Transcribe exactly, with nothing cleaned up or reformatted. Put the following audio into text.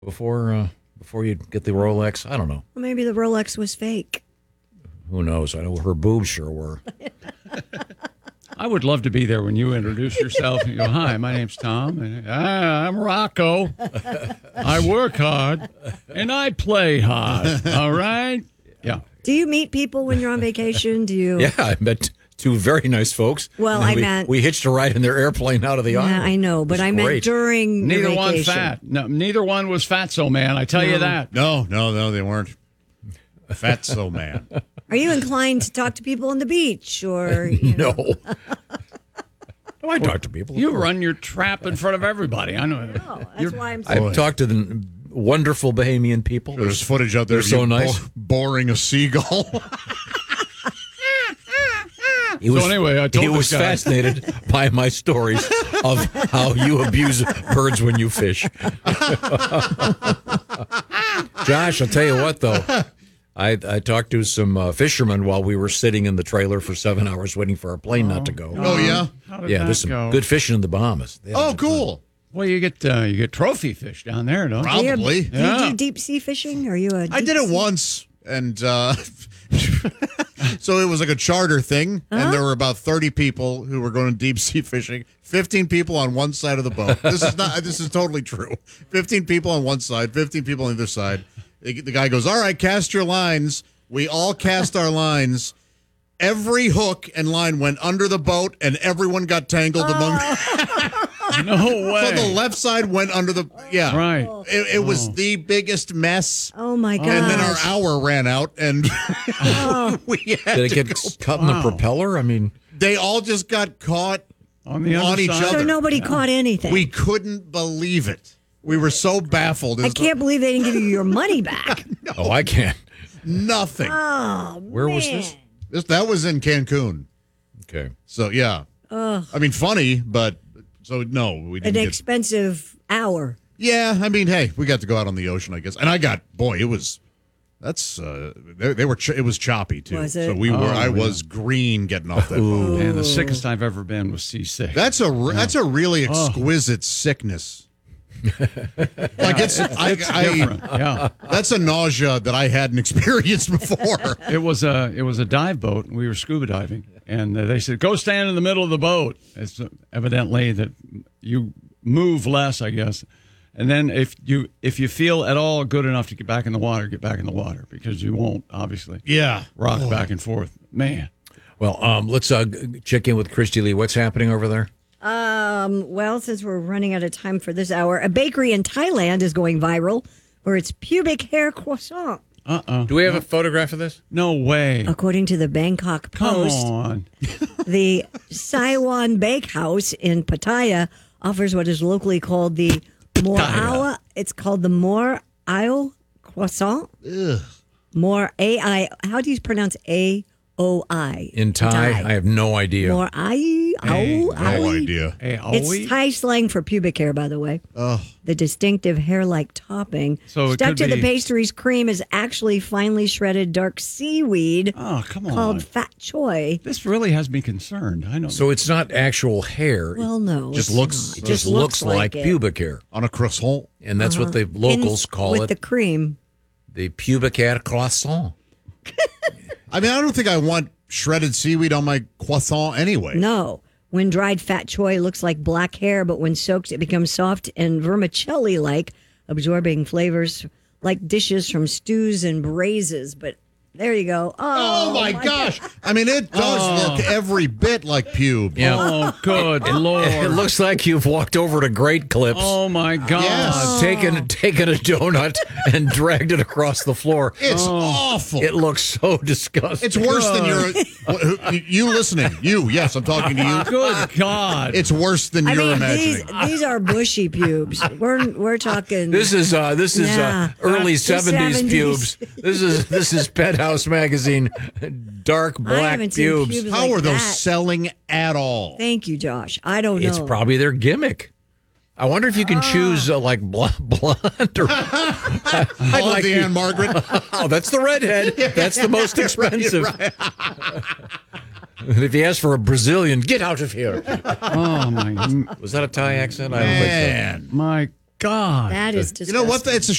before uh, before you get the Rolex? I don't know. Well, maybe the Rolex was fake. Who knows? I know her boobs sure were. I would love to be there when you introduce yourself. You go, hi, my name's Tom. And, ah, I'm Rocco. I work hard and I play hard. All right? Yeah. Do you meet people when you're on vacation? Do you? Yeah, I met two very nice folks. Well, And I we, meant- we hitched a ride in their airplane out of the Yeah, island. I know, but It was I meant great. during your Neither one vacation. fat. No, neither one was fatso, man. I tell you that. No, no, no, they weren't. Fatso man. Are you inclined to talk to people on the beach or? You know? No. No, I talk to people. You run your trap in front of everybody. I know. Oh, that's You're- why I'm. I've saying. talked to the wonderful Bahamian people. There's footage out there. They're so of you nice. bo- boring a seagull. He was, anyway, I told he this was guy- fascinated by my stories of how you abuse birds when you fish. Josh, I'll tell you what, though. I, I talked to some uh, fishermen while we were sitting in the trailer for seven hours waiting for our plane not to go. Oh, yeah? How did yeah, that there's some go? good fishing in the Bahamas. They had a Oh, good time. cool. Well, you get uh, you get trophy fish down there, don't you? Do you- Probably. Do you Yeah. do deep sea fishing? Are you a? I deep did it sea- once, and uh, so it was like a charter thing, and there were about thirty people who were going deep sea fishing. Fifteen people on one side of the boat. This is not. This is totally true. Fifteen people on one side, fifteen people on the other side. The the guy goes, "All right, cast your lines." We all cast our lines. Every hook and line went under the boat, and everyone got tangled among. No way. So the left side went under the. Yeah, Right. It, it was the biggest mess. Oh my god! And then our hour ran out, and we had Did it to get go. cut in the propeller? I mean, They all just got caught on the on other each side. other. So nobody caught anything. We couldn't believe it. We were so baffled. It I was can't believe they didn't give you your money back. oh, I can't. nothing. Oh, Where was this? This that was in Cancun. Okay. So yeah, I mean funny, but so no, we An didn't get. expensive hour. Yeah, I mean, hey, we got to go out on the ocean, I guess, and I got boy, it was. That's uh, they, they were. Ch- it was choppy too. Was it? So we were. Oh, I yeah. was green getting off that boat. Man, the sickest I've ever been was seasick. That's a re- that's a really exquisite sickness. like it's, I, I different. Yeah. that's a nausea that I hadn't experienced before. It was a it was a dive boat. We were scuba diving, and uh, they said, "Go stand in the middle of the boat." It's uh, evidently that you move less, I guess. And then if you if you feel at all good enough to get back in the water, get back in the water because you won't obviously Yeah, rock back and forth. Man, Well, um, let's uh, g- check in with Christy Lee. What's happening over there? Um, well, since we're running out of time for this hour, a bakery in Thailand is going viral for its pubic hair croissant. uh uh Do we have a photograph of this? no way. According to the Bangkok Come Post, on. the Saiwan Bakehouse in Pattaya offers what is locally called the Morawa. It's called the Moraio croissant. More A I. How do you pronounce A O I? In Thai? I have no idea. Morai. Hey, Ow, no owie. idea. Hey, are It's we? Thai slang for pubic hair, by the way. The distinctive hair-like topping So it stuck could to the be- pastry's cream is actually finely shredded dark seaweed Oh, come on. called fat choy. This really has me concerned. I know. So it's not actual hair. Well, no, Just it's looks- not. It just looks, like, it. pubic hair. On a croissant. And that's what the In- locals call with it, the cream. the pubic hair croissant. I mean, I don't think I want shredded seaweed on my croissant anyway. No. When dried, fat choy looks like black hair, but when soaked, it becomes soft and vermicelli-like, absorbing flavors like dishes from stews and braises. But there you go. Oh, Oh, my, gosh! I mean, it does look every bit like pube. Yeah. oh, good Lord. It looks like you've walked over to Great Clips, Oh, my God. Yes. taken taken a donut, and dragged it across the floor. It's awful. It looks so disgusting. it's worse than your you listening. You, yes, I'm talking to you. Good God. It's worse than I you're mean, imagining. these these are bushy pubes. We're we're talking. This is uh, this is Yeah. uh, early The seventies seventies. pubes. This is this is Penthouse magazine, dark I black haven't seen pubes. pubes How like are those that. selling at all? Thank you, Josh. I don't know. It's probably their gimmick. I wonder if you can choose uh, like bl- blonde or. I I'd love like the you- Ann Margaret. Oh, that's the redhead. That's the most expensive. And if you ask for a Brazilian, get out of here. oh, my, Was that a Thai accent? I don't think Man, my God. That is You disgusting. know what? It's a